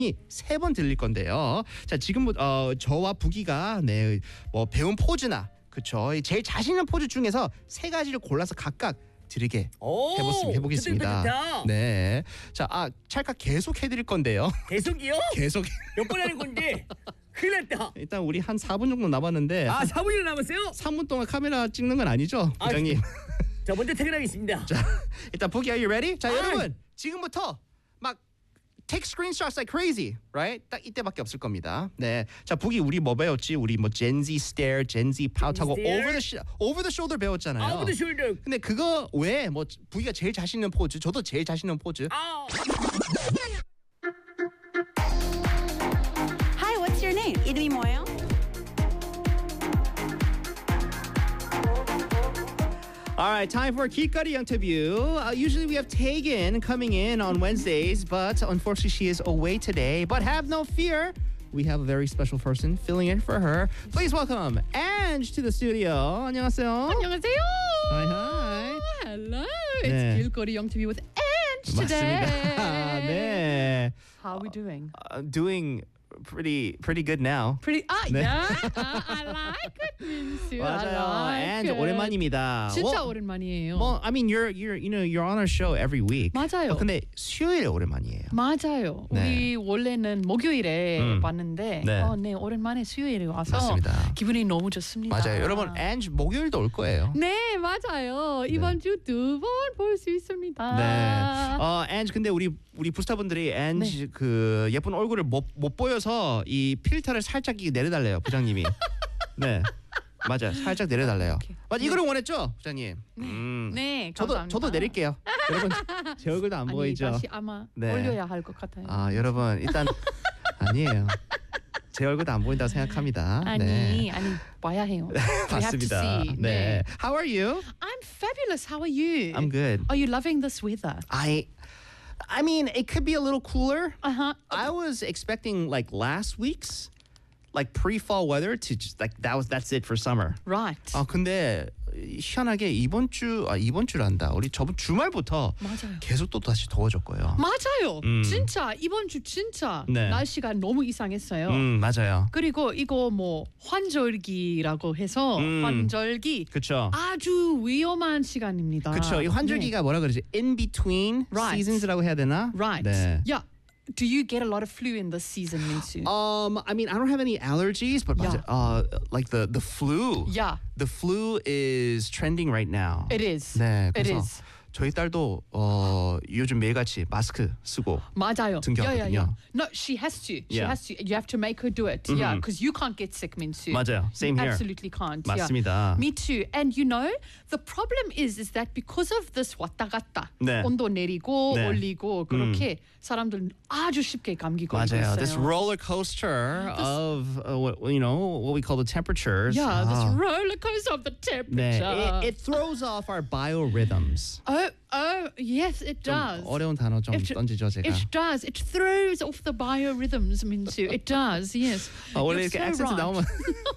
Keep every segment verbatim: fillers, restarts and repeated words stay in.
세 번 들릴 건데요. 자, 지금부터 어, 저와 부기가 네, 뭐 배운 포즈나 그쵸 제일 자신 있는 포즈 중에서 세 가지를 골라서 각각 드리게 오, 해보겠습니다. 해보겠습니다. 좋다, 좋다. 네, 자, 아 찰칵 계속 해드릴 건데요. 계속이요? 계속. 몇 번 하는 건데? 큰일 났다. 일단 우리 한 사 분 정도 남았는데 아, 사 분이나 남았어요? 삼 분 동안 카메라 찍는 건 아니죠, 아, 부장님? 자, 먼저 퇴근하겠습니다. 자, 일단 부기, are you ready? 자, 아. 여러분 지금부터 막 take screenshots like crazy, right? 딱 이때밖에 없을 겁니다. 네, 자, 부기 우리 뭐 배웠지? 우리 뭐 Gen Z stare, Gen Z pout 하고 stare? over the sh- over the shoulder 배웠잖아요. 아, 오브 더 숄더. 근데 그거 외에 뭐 부기가 제일 자신 있는 포즈, 저도 제일 자신 있는 포즈. 아. Hi, what's your name? 이름이 뭐예요? All right, time for Kikari interview. Uh, usually we have Tegan coming in on Wednesdays, but unfortunately she is away today. But have no fear. We have a very special person filling in for her. Please welcome Ange to the studio. 안녕하세요. 안녕하세요. Hi, hi. Hello. 네. It's 길거리 interview with Ange today. 맞습니다. 네. How are we doing? Uh, doing pretty pretty good now. Pretty. Ah, 네. yeah. Ah, I like it, Minsu. 맞아요. I like Ange it. 오랜만입니다. 진짜 Well, 오랜만이에요. Well, I mean, you're you're you know you're on our show every week. 맞아요. 어, 근데 수요일에 오랜만이에요. 맞아요. 네. 우리 원래는 목요일에 음. 봤는데, 네. 어, 네 오랜만에 수요일에 와서 맞습니다. 기분이 너무 좋습니다. 맞아요. 여러분, Ange 목요일도 올 거예요. 네, 맞아요. 이번 주 두 번 볼 수 있습니다. 네. 어, Ange 근데 우리 우리 부스타분들이 Ange 그 예쁜 얼굴을 못 못 보여서 이 필터를 살짝 이 내려달래요, 부장님이. 네. 맞아요. 살짝 내려달래요. 오케이. 맞아, 이거를 원했죠, 부장님. 음. 네, 저도 감사합니다. 저도 내릴게요. 여러분, 제 얼굴도 안 아니, 보이죠? 다시 아마 네. 올려야 할 것 같아요. 아, 여러분, 일단 아니에요. 제 얼굴도 안 보인다고 생각합니다. 아니, 네. 아니 와야 해요. We have to 맞습니다. see. 네. How are you? I'm fabulous. How are you? I'm good. Are you loving this weather? I I mean, it could be a little cooler. Uh huh. I was expecting like last week's like pre-fall weather to just like that was that's it for summer. Right. 아, 근데 희한하게 이번 주 아, 이번 주란다. 우리 저번 주말부터 맞아요. 계속 또 다시 더워졌고요. 맞아요. 음. 진짜 이번 주 진짜 네. 날씨가 너무 이상했어요. 음, 맞아요. 그리고 이거 뭐 환절기라고 해서 음. 환절기 그렇죠. 아주 위험한 시간입니다. 그렇죠. 이 환절기가 뭐라 그러지? In between Right. seasons라고 해야 되나? 네. Right. 네. Yeah. Do you get a lot of flu in this season, Minsu? Um, I mean, I don't have any allergies, but Yeah. uh, like the the flu. Yeah. The flu is trending right now. It is. 네, It 그래서 is. 저희 딸도 어, 요즘 매일같이 마스크 쓰고 맞아요. 등교하거든요. Yeah, yeah, yeah. No, she has to. She Yeah. has to. You have to make her do it. Yeah, because you can't get sick, Minsu. 맞아요. Same you here. Absolutely can't. 맞습니다. Yeah. Me too. And you know, the problem is, is that because of this 왔다 갔다, 네. 온도 내리고 네. 올리고 그렇게 사람들 아주 쉽게 감기 걸리고 맞아요. 있어요. This roller coaster of uh, what you know what we call the temperatures. Yeah, this 아, roller coaster of the 네, temperature. it, it throws off our biorhythms. oh, oh, yes, it does. 어려운 단어 좀 It- 던지죠 제가. It does. It throws off the biorhythms, Minsu. It does. Yes. 아, 원래 You're 이렇게 so 액센트 right. 나오면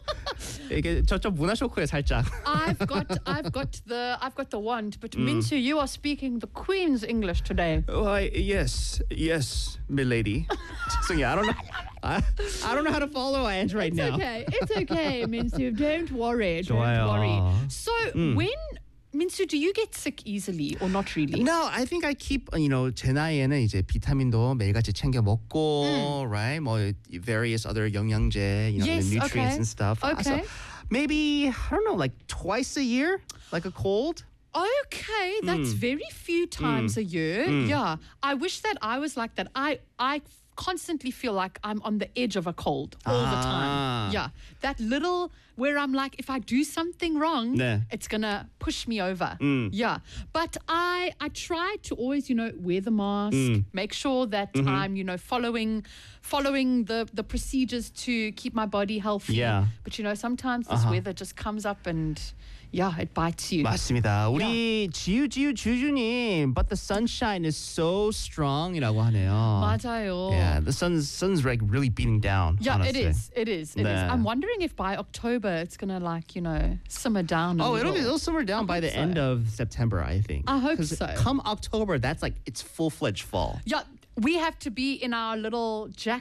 이게 저쪽 문화 쇼크에 살짝. I've got, I've got the, I've got the wand. But Mm. Minsu, you are speaking the Queen's English today. Why, yes, yes, milady. 죄송해요. I don't know. I, I don't know how to follow Ange right It's now. okay. It's okay, Minsu. Don't worry. Don't 좋아요. worry. So Mm. when Minsu, do you get sick easily or not really? No, I think I keep, you know, 제 나이에는 이제 비타민도 매일같이 챙겨 먹고, right? 뭐 various other 영양제, you know, Yes, the nutrients okay. and stuff. Uh, So Okay. maybe I don't know, like twice a year, like a cold. Okay, that's Mm. very few times a year. Yeah, I wish that I was like that. I I constantly feel like I'm on the edge of a cold all the Ah. time. Yeah, that little where I'm like, if I do something wrong, 네. it's gonna push me over. Mm. Yeah, but I I try to always, you know, wear the mask, Mm. make sure that Mm-hmm. I'm, you know, following following the the procedures to keep my body healthy. Yeah. But you know, sometimes this Uh-huh. weather just comes up and yeah, it bites you. 맞습니다. 우리 지유 지유 주주님, but the sunshine is so strong이라고 하네요. 맞아요. Yeah, the sun's sun's like really beating down. Yeah, honestly. it is. It is. It is. 네. I'm wondering if by October it's gonna like you know simmer down. A Oh, it'll be little. it'll simmer down by hope the so. end of September, I think. I hope 'Cause so. Come October, that's like it's full fledged fall. Yeah, we have to be in our little jacket.